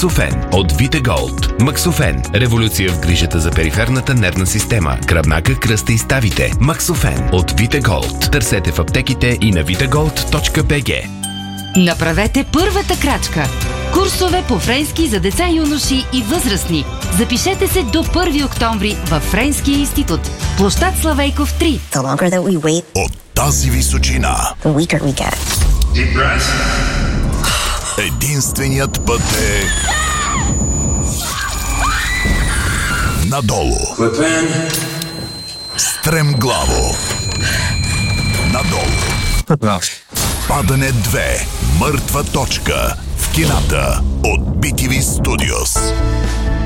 Максофен от Витеголд. Максофен. Революция в грижата за периферната нервна система, гръбнака, кръста и ставите. Максофен от Витеголд. Търсете в аптеките и на vitegold.bg. Направете първата крачка. Курсове по френски за деца, юноши и възрастни. Запишете се до 1 октомври във Френския институт. Площад Славейков 3. The longer that we wait, от тази височина, the weaker we get. Deep breath. единственият път е надолу. Clip in. Стремглаво. Надолу. Падане 2. Мъртва точка. В кината от BTV Studios.